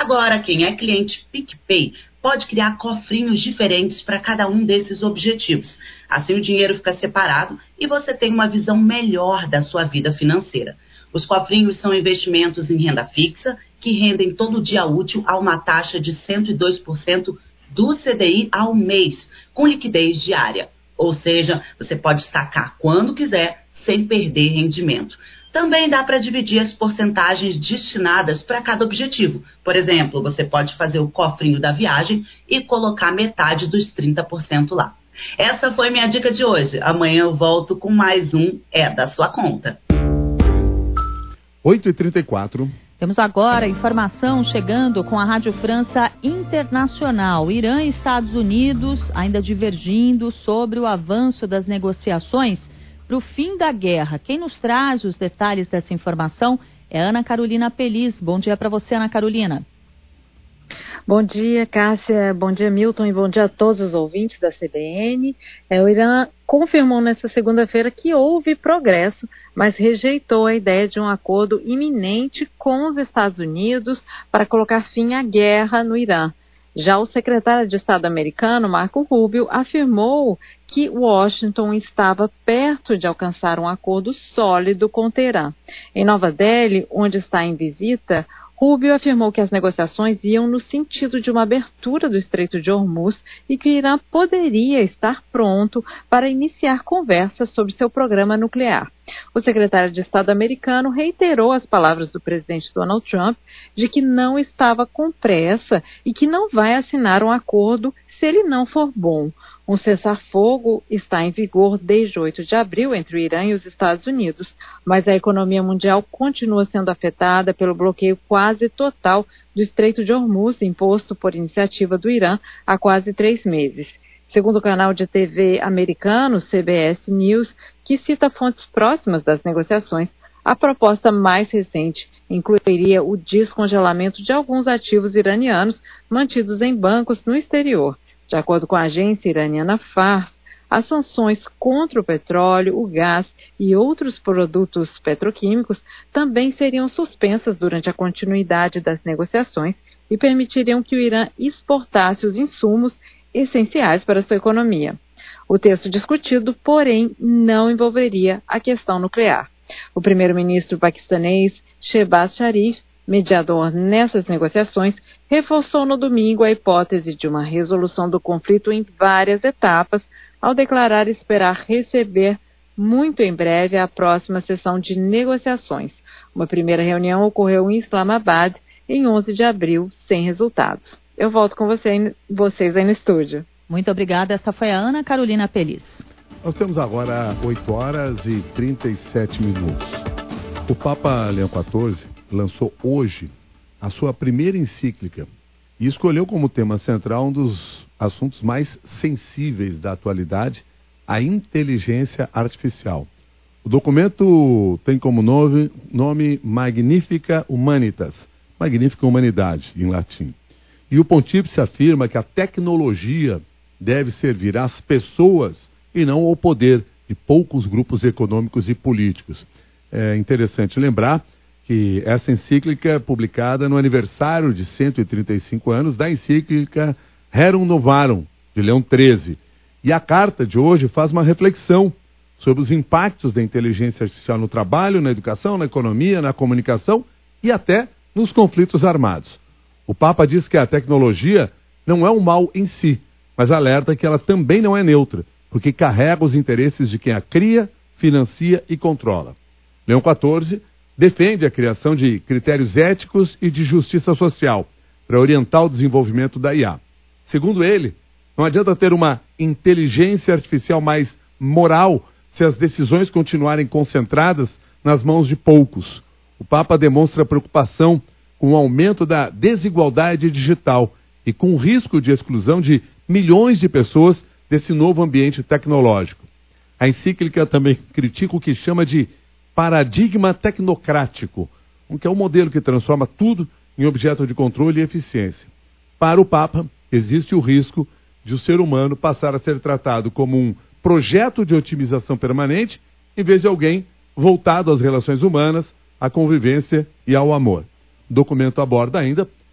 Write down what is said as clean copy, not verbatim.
Agora, quem é cliente PicPay pode criar cofrinhos diferentes para cada um desses objetivos. Assim o dinheiro fica separado e você tem uma visão melhor da sua vida financeira. Os cofrinhos são investimentos em renda fixa que rendem todo dia útil a uma taxa de 102% do CDI ao mês, com liquidez diária. Ou seja, você pode sacar quando quiser, sem perder rendimento. Também dá para dividir as porcentagens destinadas para cada objetivo. Por exemplo, você pode fazer o cofrinho da viagem e colocar metade dos 30% lá. Essa foi minha dica de hoje. Amanhã eu volto com mais um da sua conta. 8h34. Temos agora informação chegando com a Rádio França Internacional. Irã e Estados Unidos ainda divergindo sobre o avanço das negociações para o fim da guerra. Quem nos traz os detalhes dessa informação é Ana Carolina Pelis. Bom dia para você, Ana Carolina. Bom dia, Cássia. Bom dia, Milton. E bom dia a todos os ouvintes da CBN. O Irã confirmou nesta segunda-feira que houve progresso, mas rejeitou a ideia de um acordo iminente com os Estados Unidos para colocar fim à guerra no Irã. Já o secretário de Estado americano, Marco Rubio, afirmou que Washington estava perto de alcançar um acordo sólido com Teherã. Em Nova Delhi, onde está em visita, Rubio afirmou que as negociações iam no sentido de uma abertura do Estreito de Hormuz e que o Irã poderia estar pronto para iniciar conversas sobre seu programa nuclear. O secretário de Estado americano reiterou as palavras do presidente Donald Trump de que não estava com pressa e que não vai assinar um acordo se ele não for bom. Um cessar-fogo está em vigor desde 8 de abril entre o Irã e os Estados Unidos, mas a economia mundial continua sendo afetada pelo bloqueio quase total do Estreito de Hormuz, imposto por iniciativa do Irã há quase 3 meses. Segundo o canal de TV americano CBS News, que cita fontes próximas das negociações, a proposta mais recente incluiria o descongelamento de alguns ativos iranianos mantidos em bancos no exterior. De acordo com a agência iraniana Fars, as sanções contra o petróleo, o gás e outros produtos petroquímicos também seriam suspensas durante a continuidade das negociações e permitiriam que o Irã exportasse os insumos essenciais para sua economia. O texto discutido, porém, não envolveria a questão nuclear. O primeiro-ministro paquistanês Shehbaz Sharif, mediador nessas negociações, reforçou no domingo a hipótese de uma resolução do conflito em várias etapas, ao declarar esperar receber muito em breve a próxima sessão de negociações. Uma primeira reunião ocorreu em Islamabad em 11 de abril, sem resultados. Eu volto com vocês aí no estúdio. Muito obrigada. Essa foi a Ana Carolina Pelis. Nós temos agora 8h37. O Papa Leão XIV lançou hoje a sua primeira encíclica e escolheu como tema central um dos assuntos mais sensíveis da atualidade, a inteligência artificial. O documento tem como nome Magnifica Humanitas, Magnífica Humanidade, em latim. E o pontífice afirma que a tecnologia deve servir às pessoas e não ao poder de poucos grupos econômicos e políticos. É interessante lembrar que essa encíclica é publicada no aniversário de 135 anos da encíclica Rerum Novarum, de Leão XIII. E a carta de hoje faz uma reflexão sobre os impactos da inteligência artificial no trabalho, na educação, na economia, na comunicação e até nos conflitos armados. O Papa diz que a tecnologia não é um mal em si, mas alerta que ela também não é neutra, porque carrega os interesses de quem a cria, financia e controla. Leão XIV defende a criação de critérios éticos e de justiça social para orientar o desenvolvimento da IA. Segundo ele, não adianta ter uma inteligência artificial mais moral se as decisões continuarem concentradas nas mãos de poucos. O Papa demonstra preocupação com o aumento da desigualdade digital e com o risco de exclusão de milhões de pessoas desse novo ambiente tecnológico. A encíclica também critica o que chama de paradigma tecnocrático, que é um modelo que transforma tudo em objeto de controle e eficiência. Para o Papa, existe o risco de o ser humano passar a ser tratado como um projeto de otimização permanente, em vez de alguém voltado às relações humanas, à convivência e ao amor. O documento aborda ainda